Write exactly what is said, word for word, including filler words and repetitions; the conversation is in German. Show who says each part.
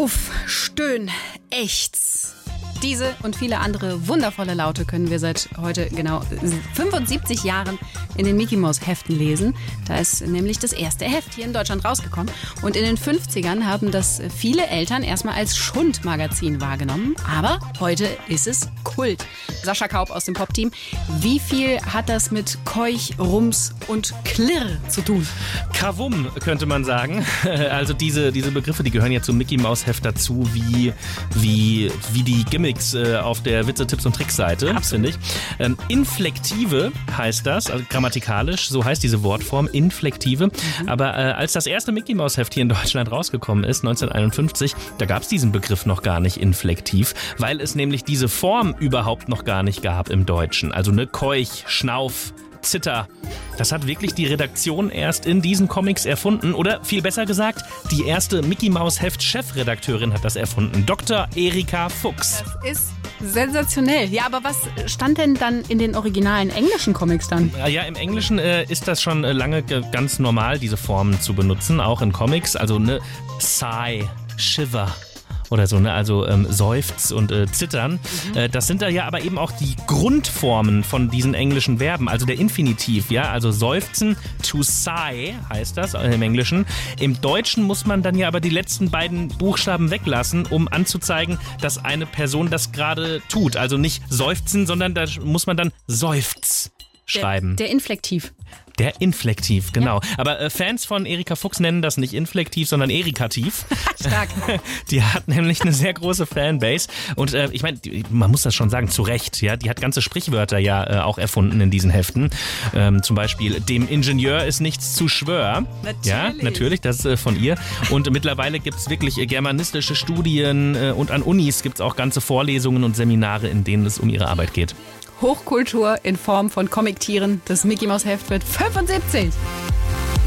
Speaker 1: Uff, Stöhn, Ächz. Diese und viele andere wundervolle Laute können wir seit heute genau fünfundsiebzig Jahren in den Mickey Mouse Heften lesen. Da ist nämlich das erste Heft hier in Deutschland rausgekommen. Und in den fünfzigern haben das viele Eltern erstmal als Schundmagazin wahrgenommen. Aber heute ist es Kult. Sascha Kaub aus dem Pop-Team. Wie viel hat das mit Keuch, Rums und Klirr zu tun?
Speaker 2: Kavum, könnte man sagen. Also diese, diese Begriffe, die gehören ja zum Mickey Mouse Heft dazu, wie, wie, wie die Gimmicks auf der Witze, Tipps und Tricks Seite, finde ich. Ähm, Inflektive heißt das, also grammatikalisch, so heißt diese Wortform, Inflektive. Mhm. Aber äh, als das erste Mickey Mouse Heft hier in Deutschland rausgekommen ist, neunzehnhunderteinundfünfzig, da gab es diesen Begriff noch gar nicht inflektiv, weil es nämlich diese Form überhaupt noch gar nicht gab im Deutschen. Also ne Keuch, Schnauf, Zitter. Das hat wirklich die Redaktion erst in diesen Comics erfunden. Oder viel besser gesagt, die erste Mickey Mouse Heft Chefredakteurin hat das erfunden. Doktor Erika Fuchs.
Speaker 1: Das ist sensationell. Ja, aber was stand denn dann in den originalen englischen Comics dann?
Speaker 2: Ja, im Englischen äh, ist das schon äh, lange g- ganz normal, diese Formen zu benutzen, auch in Comics. Also ne Sigh, Shiver. Oder so, ne? Also ähm, Seufz und äh, Zittern. Mhm. Äh, das sind da ja aber eben auch die Grundformen von diesen englischen Verben, also der Infinitiv, ja, also seufzen, to sigh heißt das äh, im Englischen. Im Deutschen muss man dann ja aber die letzten beiden Buchstaben weglassen, um anzuzeigen, dass eine Person das gerade tut. Also nicht seufzen, sondern da muss man dann Seufz schreiben.
Speaker 1: Der, der Inflektiv.
Speaker 2: Der Inflektiv, genau. Ja. Aber äh, Fans von Erika Fuchs nennen das nicht Inflektiv, sondern Erikativ.
Speaker 1: Stark.
Speaker 2: Die hat nämlich eine sehr große Fanbase. Und äh, ich meine, man muss das schon sagen, zu Recht. Ja, die hat ganze Sprichwörter ja äh, auch erfunden in diesen Heften. Ähm, zum Beispiel, dem Ingenieur ist nichts zu schwör.
Speaker 1: Natürlich.
Speaker 2: Ja, natürlich, das ist äh, von ihr. Und äh, mittlerweile gibt es wirklich äh, germanistische Studien äh, und an Unis gibt es auch ganze Vorlesungen und Seminare, in denen es um ihre Arbeit geht.
Speaker 1: Hochkultur in Form von Comictieren. Das Mickey Mouse Heft wird fünfundsiebzig.